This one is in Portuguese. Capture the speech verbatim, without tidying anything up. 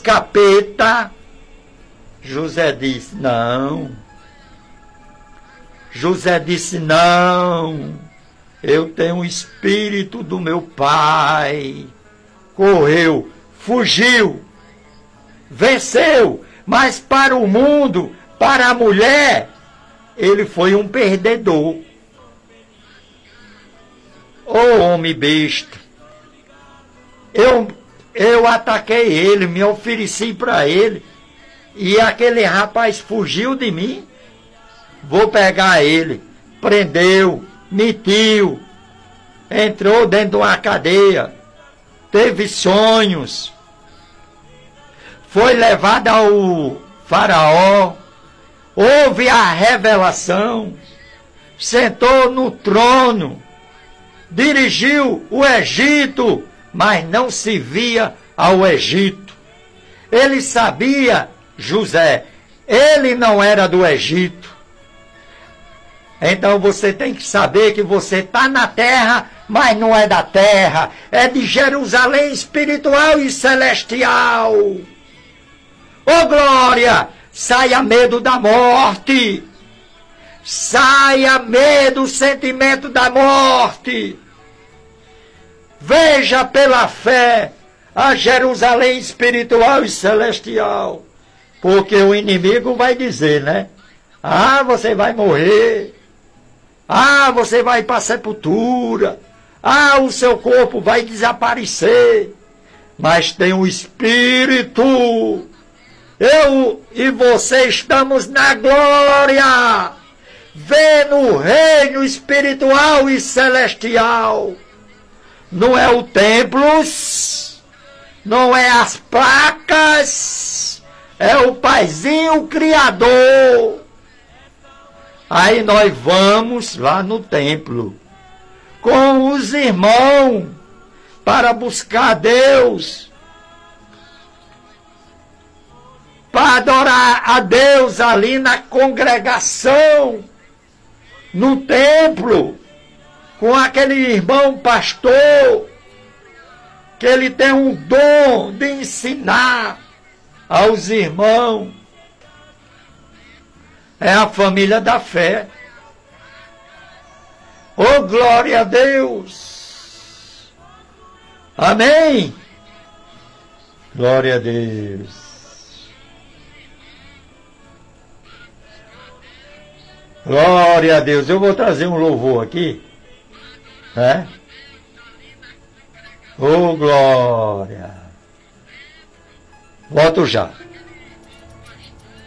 capeta. José disse: não. José disse: não, eu tenho o espírito do meu pai. Correu, fugiu, venceu, mas para o mundo, para a mulher, ele foi um perdedor. Ô homem besta, eu, eu ataquei ele, me ofereci para ele, e aquele rapaz fugiu de mim. Vou pegar ele. Prendeu, mentiu, entrou dentro de uma cadeia, teve sonhos, foi levado ao faraó, houve a revelação, sentou no trono, dirigiu o Egito, mas não se via ao Egito. Ele sabia, José, ele não era do Egito. Então você tem que saber que você está na terra, mas não é da terra. É de Jerusalém espiritual e celestial. Ô glória! Saia medo da morte. Saia medo, sentimento da morte. Veja pela fé a Jerusalém espiritual e celestial. Porque o inimigo vai dizer, né? Ah, você vai morrer. Ah, você vai para a sepultura. Ah, o seu corpo vai desaparecer. Mas tem o Espírito. Eu e você estamos na glória, vendo o reino espiritual e celestial. Não é o templo, não é as placas, é o Paizinho Criador. Aí nós vamos lá no templo com os irmãos para buscar Deus, para adorar a Deus ali na congregação, no templo, com aquele irmão pastor, que ele tem um dom de ensinar aos irmãos. É a família da fé. Oh, glória a Deus! Amém? Glória a Deus. Glória a Deus. Eu vou trazer um louvor aqui. É? Oh, glória. Volto já.